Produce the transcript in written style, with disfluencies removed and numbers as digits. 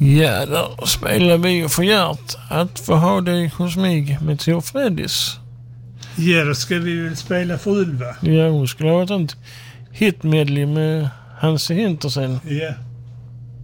Ja, då spelar vi och får hjärt att få ha dig hos mig med Tor Freddys. Ja, då ska vi väl spela för Ulva. Ja, hon skulle ha ett hitmedley med Hansi Hintersen. Ja.